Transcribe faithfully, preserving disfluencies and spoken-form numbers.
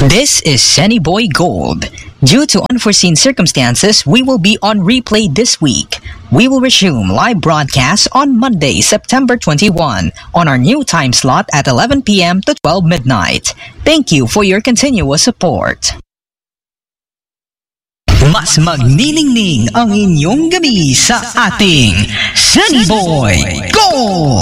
This is Sunny Boy Gold. Due to unforeseen circumstances, we will be on replay this week. We will resume live broadcast on Monday, September twenty-first on our new time slot at eleven p.m. to twelve midnight. Thank you for your continuous support. Mas magniningning ang inyong gabi sa ating Sunny Boy Gold!